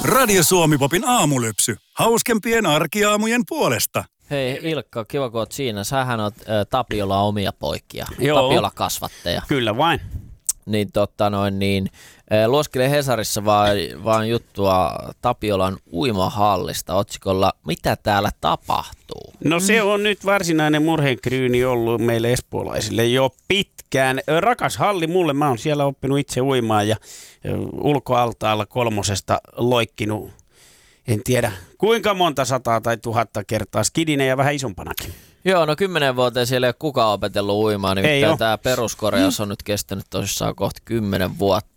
Radio Suomi-popin aamulypsy. Hauskempien arkiaamujen puolesta. Hei Ilkka, kiva kun oot siinä. Sähän oot Tapiola omia poikia. Joo. Tapiola kasvattaja. Kyllä vain. Niin luoskelen Hesarissa vaan juttua Tapiolan uimahallista otsikolla Mitä täällä tapahtuu? No se on nyt varsinainen murheenkryyni ollut meille espoolaisille jo pitkään. Rakas halli mulle, mä oon siellä oppinut itse uimaan ja ulkoaltaalla 3 loikkinut, en tiedä kuinka monta 100 tai 1000 kertaa skidinä ja vähän isompanakin. Joo, no 10 vuoteen siellä ei ole kukaan opetellut uimaan, nimittäin tämä peruskorjaus on nyt kestänyt tosissaan kohta 10 vuotta.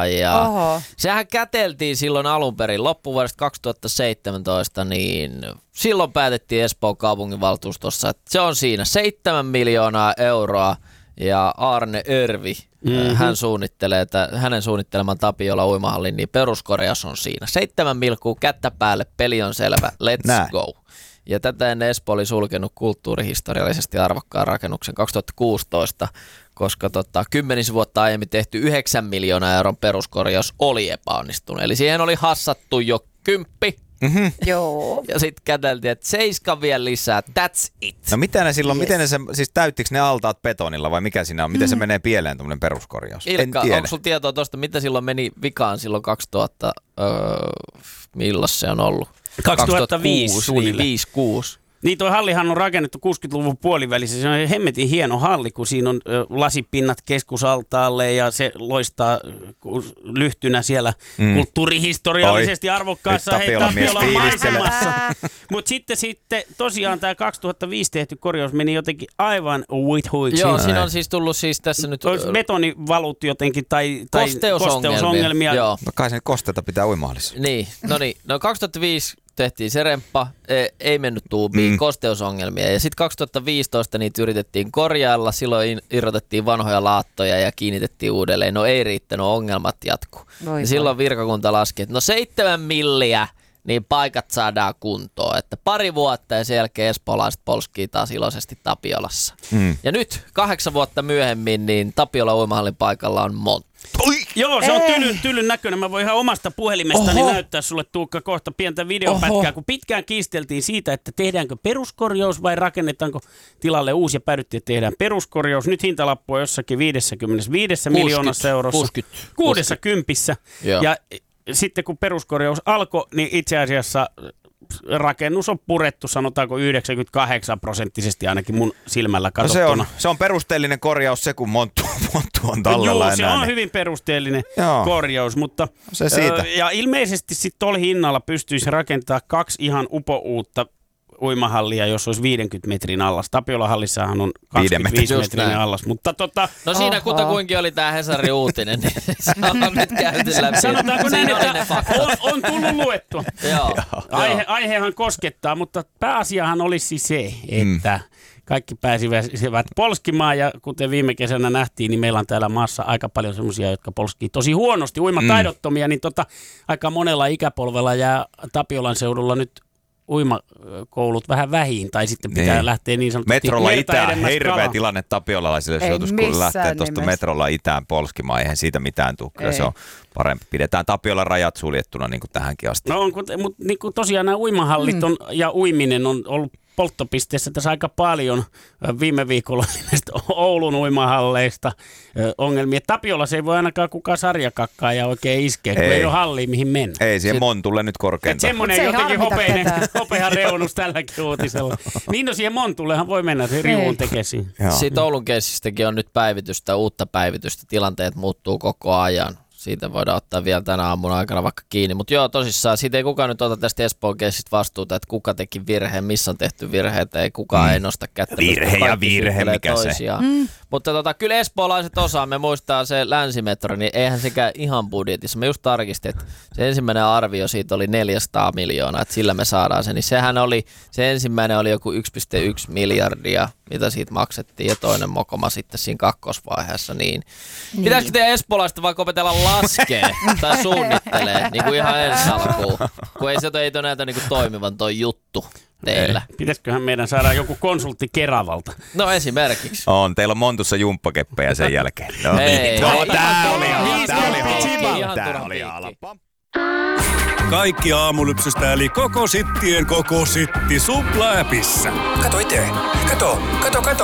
Ja sehän käteltiin silloin alun perin loppuvuodesta 2017, niin silloin päätettiin Espoon kaupunginvaltuustossa, että se on siinä 7 miljoonaa euroa ja Arne Örvi, hän suunnittelee, että hänen suunnitteleman Tapiola uimahallin, niin peruskorjaus on siinä. 7 milkuu kättä päälle, peli on selvä, let's go. Ja tätä ennen Espoo oli sulkenut kulttuurihistoriallisesti arvokkaan rakennuksen 2016, koska 10 vuotta aiemmin tehty 9 miljoonaa euron peruskorjaus oli epäonnistunut. Eli siihen oli hassattu jo 10. Joo. Ja sitten käteltiin, että 7 vielä lisää, that's it. No mitä ne silloin, miten ne siis täyttikö ne altaat betonilla vai mikä siinä on? Miten se menee pieleen tuommoinen peruskorjaus? Ilkka, onko sulla tietoa tuosta, mitä silloin meni vikaan silloin 2000, milloin se on ollut? 2005 suunnilleen. 5-6. Niin toi hallihan on rakennettu 60-luvun puolivälissä. Se on hemmetin hieno halli, kun siinä on lasipinnat keskusaltaalle ja se loistaa lyhtynä siellä kulttuurihistoriallisesti arvokkaassa Tapiolan maisemassa. Mutta sitten tosiaan tämä 2005 tehty korjaus meni jotenkin aivan huiksi. Joo, siinä on siis tullut siis tässä nyt betonivalut jotenkin tai kosteusongelmia. Joo. No kai sen kosteita pitää uimahallissa. Niin, no 2005 tehtiin se remppa, ei mennyt tuubiin, kosteusongelmia. Ja sitten 2015 niitä yritettiin korjailla, silloin irrotettiin vanhoja laattoja ja kiinnitettiin uudelleen. No ei riittänyt, ongelmat jatkuu. Ja silloin virkakunta laski, että no 7 milliä, niin paikat saadaan kuntoon. Että 2 vuotta ja sen jälkeen espoolaiset polskii taas iloisesti Tapiolassa. Ja nyt 8 vuotta myöhemmin, niin Tapiola uimahallin paikalla on monttu. Joo, se on tylyn näköinen. Mä voin ihan omasta puhelimestani näyttää sulle, Tuukka, kohta pientä videopätkää, kun pitkään kiisteltiin siitä, että tehdäänkö peruskorjaus vai rakennetaanko tilalle uusi ja päädyttiin, että tehdään peruskorjaus. Nyt hintalappu on jossakin 55 miljoonassa eurossa. 60. Ja sitten kun peruskorjaus alkoi, niin itse asiassa rakennus on purettu, sanotaanko 98% ainakin mun silmällä katsottuna. No se on perusteellinen korjaus se, kun monttu on tallella enää. Se on hyvin perusteellinen korjaus, mutta se siitä. Ja ilmeisesti sitten tuolla hinnalla pystyisi rakentamaan 2 ihan upouutta uimahallia, jos olisi 50 metrin allas. Tapiola-hallissahan on 25 metrin allas. Mutta no siinä kutakuinkin oli tämä Hesarin uutinen, niin se on nyt käyty läpi. Sanotaanko näin, että on tullut luettua. Aihehan koskettaa, mutta pääasiahan olisi se, että kaikki pääsivät polskimaan ja kuten viime kesänä nähtiin, niin meillä on täällä maassa aika paljon semmoisia, jotka polskii tosi huonosti, uimataidottomia, niin aika monella ikäpolvella jää Tapiolan seudulla nyt uimakoulut vähän vähiin, tai sitten pitää lähteä niin sanotusti metrolla itään, hirveä tilanne tapiolalaisille sijoitus, kun lähtee tuosta metrolla itään polskimaan, eihän siitä mitään tule. Kyllä se on parempi. Pidetään Tapiolan rajat suljettuna niin kuin tähänkin asti. No mutta niin kuin tosiaan nämä uimahallit ja uiminen on ollut polttopisteessä tässä aika paljon. Viime viikolla näistä Oulun uimahalleista ongelmia. Tapiolassa ei voi ainakaan kukaan sarjakakkaa ja oikein iskeä, kun ei ole hallia mihin mennä. Ei siihen Montulle nyt korkeinta. Semmoinen jotenkin hopean reunus tälläkin uutisella. Niin no siihen Montullehan voi mennä, se riuun tekesiin. Siitä Oulun keissistäkin on nyt uutta päivitystä. Tilanteet muuttuu koko ajan. Siitä voidaan ottaa vielä tänä aamuna aikana vaikka kiinni. Mutta joo, tosissaan, siitä ei kukaan nyt ota tästä Espoon keissistä vastuuta, että kuka teki virheen, missä on tehty virheitä, ei kukaan ei nosta kättä. Virhe, mikä toisiaan. Se? Mutta kyllä espoolaiset osaamme, muistaa se länsimetro, niin eihän sekään ihan budjetissa. Me just tarkistin, että se ensimmäinen arvio siitä oli 400 miljoonaa, että sillä me saadaan se. Niin sehän oli, se ensimmäinen oli joku 1,1 miljardia, mitä siitä maksettiin, ja toinen mokoma sitten siinä kakkosvaiheessa. Niin. Pitäisikö teidän espoolaista vaikka opetella laskea tai suunnittelee niin kuin ihan ensi alkuun, kun ei se näytä niin kuin toimivan toi juttu teillä. Pitäisiköhän meidän saada joku konsultti Keravalta? No esimerkiksi. On, teillä on Montussa jumppakeppejä sen jälkeen. Hei, tää oli halpa. Kaikki Aamulypsystä eli koko sittien koko sitti Supla-appissa. Kato itse. Kato.